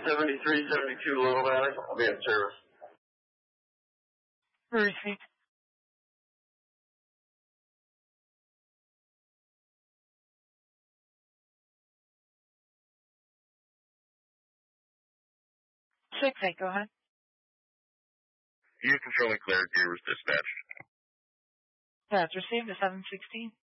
7372 Little Valley. I'll be in service. Receipt. Six eight, go ahead. Houston showing clear, gear was dispatched. That's received at 716.